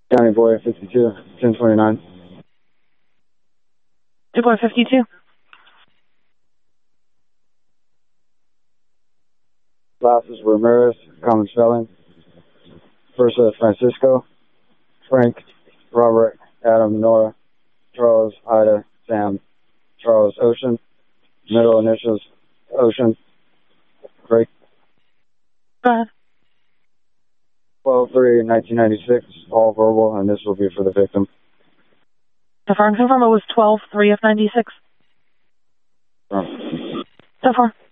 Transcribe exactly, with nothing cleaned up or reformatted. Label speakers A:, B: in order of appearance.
A: County Boy fifty-two, ten twenty-nine.
B: Two Boy fifty-two.
A: Classes Ramirez, common spelling. First uh, Francisco, Frank, Robert, Adam, Nora, Charles, Ida, Sam, Charles, Ocean. Middle initials, Ocean. Break.
B: Go ahead.
A: twelve three nineteen ninety-six, all verbal, and this will be for the victim.
B: So far, confirm it was twelve three of ninety-six.
A: Oh.
B: So far.